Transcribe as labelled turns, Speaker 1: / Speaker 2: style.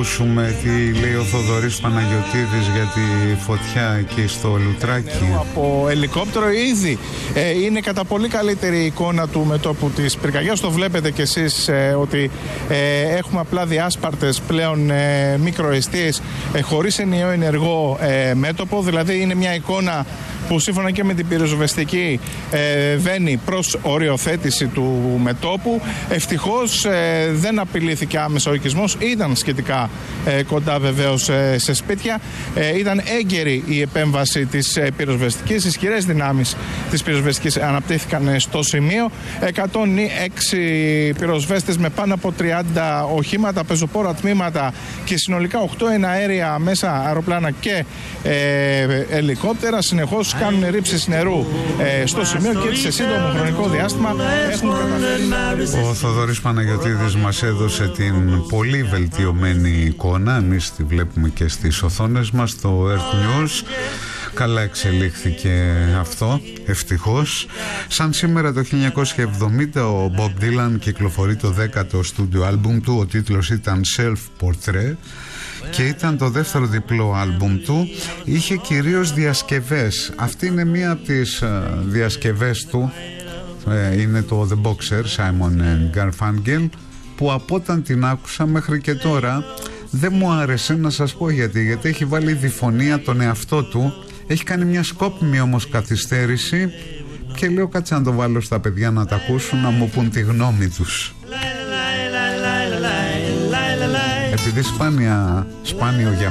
Speaker 1: ακούσουμε τι λέει ο Θοδωρής Παναγιωτίδης για τη φωτιά εκεί στο Λουτράκι.
Speaker 2: Από ελικόπτερο ήδη είναι κατά πολύ καλύτερη εικόνα του μετώπου της πυρκαγιάς. Το βλέπετε κι εσείς ότι έχουμε απλά διάσπαρτες πλέον μικροεστίες χωρίς ενιαίο ενεργό μέτωπο. Δηλαδή είναι μια εικόνα που σύμφωνα και με την πυροσβεστική βαίνει προς οριοθέτηση του μετώπου. Ευτυχώς δεν απειλήθηκε άμεσα ο οικισμός. Ήταν σχετικά κοντά βεβαίως σε σπίτια. Ήταν έγκαιρη η επέμβαση της πυροσβεστικής. Ισχυρές δυνάμεις της πυροσβεστικής αναπτύχθηκαν στο σημείο. 106 πυροσβέστες με πάνω από 30 οχήματα, πεζοπόρα τμήματα και συνολικά 8 εναέρια μέσα, αεροπλάνα και ελικόπτερα συνεχώς κάνουν ρήψεις νερού στο σημείο και σε σύντομο χρονικό διάστημα έχουν καταφέρει.
Speaker 1: Ο Θοδωρής Παναγιωτίδης μας έδωσε την πολύ βελτιωμένη εικόνα. Εμείς τη βλέπουμε και στις οθόνες μας στο Earth News. Καλά εξελίχθηκε αυτό, ευτυχώς. Σαν σήμερα το 1970 ο Bob Dylan κυκλοφορεί το 10ο στούντιο άλμπουμ του. Ο τίτλος ήταν Self Portrait και ήταν το δεύτερο διπλό άλμπουμ του. Είχε κυρίως διασκευές. Αυτή είναι μία από τις διασκευές του. Είναι το The Boxer, Simon and Garfunkel, που από όταν την άκουσα μέχρι και τώρα δεν μου άρεσε, να σας πω γιατί έχει βάλει διφωνία τον εαυτό του. Έχει κάνει μια σκόπιμη όμως καθυστέρηση και λέω κάτσε να το βάλω στα παιδιά να τα ακούσουν, να μου πούν τη γνώμη τους. Επειδή σπάνιο για